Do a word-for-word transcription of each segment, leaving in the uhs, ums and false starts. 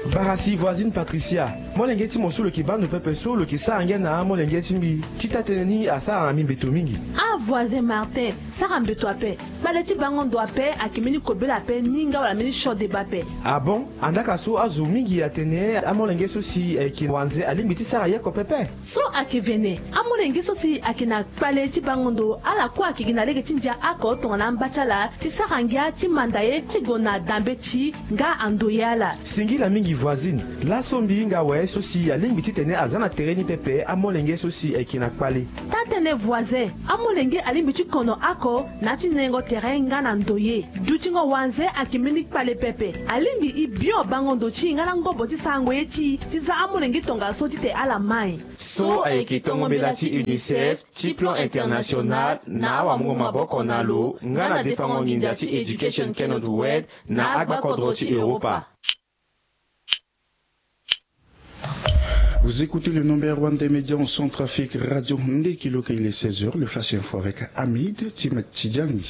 Barasi voisine Patricia. Molengeti mosulu ki bando pepe solo ki sa angena molengeti mbi. Tita teneni asa ami beto mingi. Ah voisin Martin, ça rambeto ape. Baleti bangon do ape akimeni kobela ape ninga wala meni shode bape. Ah bon? Andaka so azu mingi atene amolengeso si eki wanze alimbiti sara yeko pepe. So akivene, amolengeso si akina baleti bangon do ala kwa akigina lege tinja ako tongana mbachala ti sarangia ti mandaye ti gona dambe ti nga andoyala. Singila mingi voisine, la sombi nga we so si alimbiti tene azana tereni pepe amolengeso si eki na kpale. Tatene voisin, amolenge alimbiti kono ako nati nengo terrain nga na ndoye. Dutingo wanze akimeni kpale pepe. Alimbi i bio bangon do ti nga na ngobo ti sangwe ti ti za amolenge tonga so ti te ala mai. So eki tongo belati UNICEF, ti plan international, na awa mungo maboko na lo, nga na defango nginja ti education keno du wed, na agba kodro ti Europa. Vous écoutez le numéro un des médias en Centrafrique Radio Ndekiloka, il est seize heures, le Flash Info avec Hamid Timatidjani.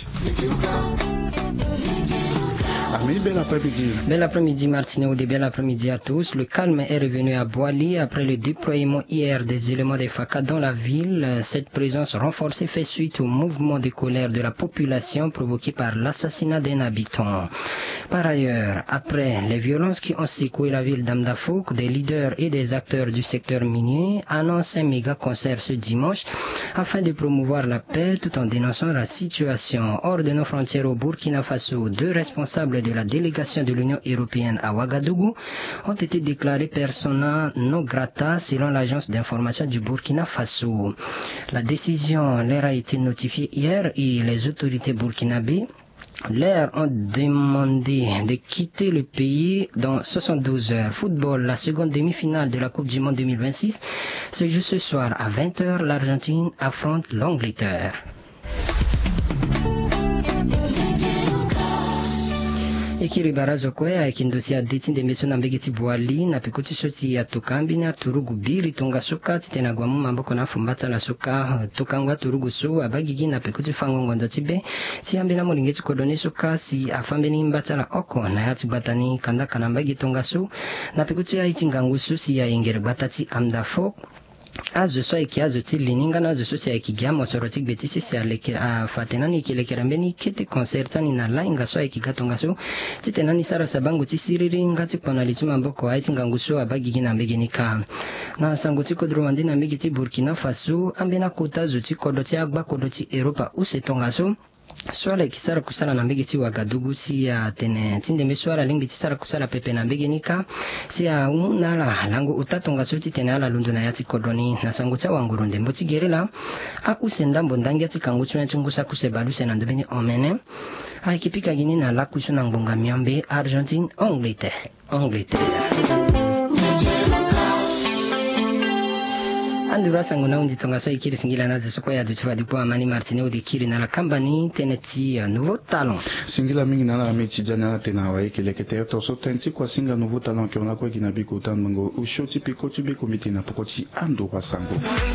Hamid, bel après-midi. Bel après-midi Martineau, de bel après-midi à tous. Le calme est revenu à Boali après le déploiement hier des éléments des F A C A dans la ville. Cette présence renforcée fait suite au mouvement de colère de la population provoqué par l'assassinat d'un habitant. Par ailleurs, après les violences qui ont secoué la ville d'Amdafouk, des leaders et des acteurs du secteur minier annoncent un méga concert ce dimanche afin de promouvoir la paix tout en dénonçant la situation. Hors de nos frontières au Burkina Faso, deux responsables de la délégation de l'Union européenne à Ouagadougou ont été déclarés persona non grata selon l'agence d'information du Burkina Faso. La décision leur a été notifiée hier et les autorités burkinabées leur ont demandé de quitter le pays dans soixante-douze heures. Football, la seconde demi-finale de la Coupe du Monde deux mille vingt-six se joue ce soir à vingt heures. L'Argentine affronte l'Angleterre. Ikiri barazo kwe aikindosi adeti ndemeso na mbegeti Boali na pikuti soti ya tukambi na turugu biri tunga suka titena gwamu mamboko na fumbata la suka tukangwa turugu su abagigi na pikuti fango ngondo tibe si ambe na molingeti kodoni suka si afambe ni mbata la oko na yati batani kanda kanambagi tunga su na pikuti ya itingangu su si ya ingere batati amdafo azo so iki azo ti lininga na azo so si iki gyamo sorotik betisi si aleke a fatenani ki lekerambeni kete concertani na lainga so iki gatonga so titenani sara sabangu ti siriri ngati ponaliti mamboko aiti ngangu so abagigi na mbegeni ka na sango ti kodromandi na mbegi ti Burkina Faso ambena kota zo ti kodo ti agba kodo ti Europa usetonga so swala kisara kusala na mbege ti Ouagadougou si ya tene tinde me swala lingi ti sara kusala pepe na mbege nika si ya unala lango utatonga so ti tene ala lundu na yati kodoni na sango ti wangurunde mboti gerela a usenda mbondangi ati kangu tuna tungusa kusebaluse na ndobeni omene a ikipika gini na lakusu na ngbonga miambe Argentine Angleterre Angleterre Andura sango na undi tonga so ikiri singila na zesoko ya duchwa dipo amani Martineau de kiri na la kambani teneti nouveau talent. Singila mingi na la mechi jana tena wa ikele kete to so tenti kwa singa nouveau talent ki on a kwa kinabi ko tango ushoti piko tibi komiti na pokoti Andura sango.